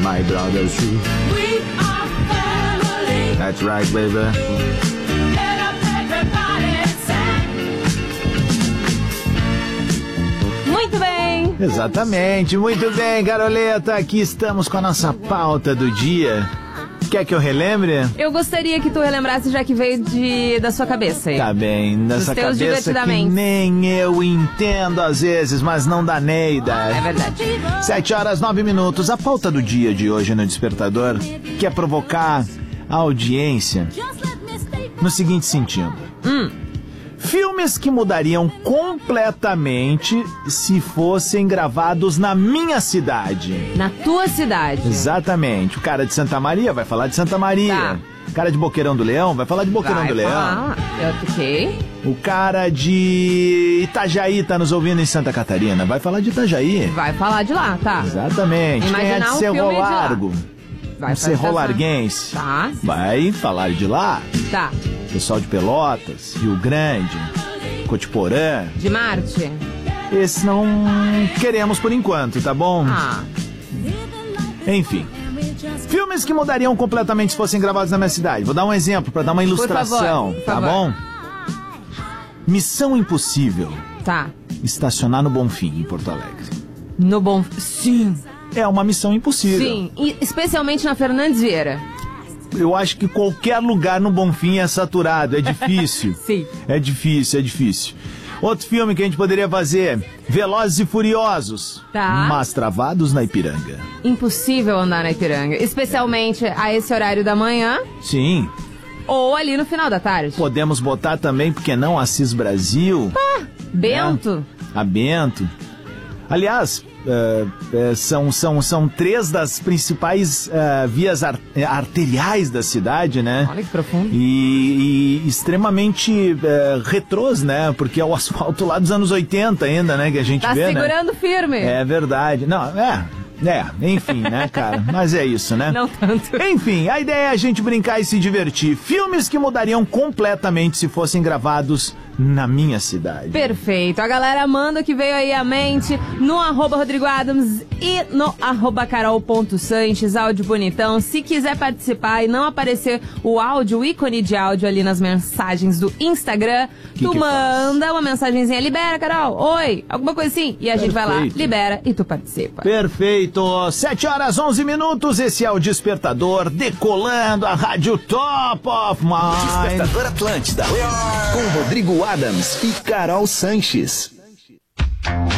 my brothers too. We are family. That's right, baby. Get up, everybody, sing. Muito bem. Exatamente, muito bem, Caroleta. Aqui estamos com a nossa pauta do dia. Quer que eu relembre? Eu gostaria que tu relembrasse, já que veio da sua cabeça aí. Tá bem, nessa teus cabeça que divertidamente. nem eu entendo às vezes, mas não dá Neida. É verdade. 7h09. A pauta do dia de hoje no Despertador quer provocar a audiência no seguinte sentido. Filmes que mudariam completamente se fossem gravados na minha cidade. Na tua cidade. Exatamente. O cara de Santa Maria vai falar de Santa Maria. Tá. O cara de Boqueirão do Leão vai falar de Boqueirão do Leão. Eu fiquei. O cara de Itajaí tá nos ouvindo em Santa Catarina, vai falar de Itajaí. Vai falar de lá, tá? Exatamente. Quem é de Imaginar um Cerro filme de lá. Largo, Vai um Cerro fazer Larguense, Tá. vai falar de lá. Tá. Pessoal de Pelotas, Rio Grande, Cotiporã. De Marte? Esse não queremos por enquanto, tá bom? Ah. Enfim. Filmes que mudariam completamente se fossem gravados na minha cidade. Vou dar um exemplo pra dar uma ilustração, por tá favor. bom? Missão Impossível. Tá. Estacionar no Bonfim, em Porto Alegre. No bom... Sim. É uma missão impossível. Sim. E especialmente na Fernandes Vieira. Eu acho que qualquer lugar no Bonfim é saturado, é difícil. Sim. É difícil. Outro filme que a gente poderia fazer, Velozes e Furiosos, Tá. mas travados na Ipiranga. Impossível andar na Ipiranga. Especialmente a esse horário da manhã Sim, ou ali no final da tarde. podemos botar também, porque não, Assis Brasil, Bento. a Bento. Aliás, são três das principais vias arteriais da cidade, né? Olha que profundo. E extremamente retrôs, né? Porque é o asfalto lá dos anos 80 ainda, né? Que a gente Tá vê, segurando firme. né? É verdade. Não, enfim, né, cara? Mas é isso, né? Não tanto. Enfim, a ideia é a gente brincar e se divertir. Filmes que mudariam completamente se fossem gravados na minha cidade. Perfeito. A galera manda o que veio aí à mente no @Rodrigo Adams e no @Carol.Sanches, áudio bonitão. Se quiser participar e não aparecer o áudio, o ícone de áudio ali nas mensagens do Instagram, tu manda uma mensagenzinha, libera, Carol, oi, alguma coisa assim, e a gente vai lá, Perfeito. libera e tu participa. Perfeito. 7h11. Esse é o Despertador, decolando a rádio Top of Mind. Despertador Atlântida. Com Rodrigo Adams e Carol Sanches.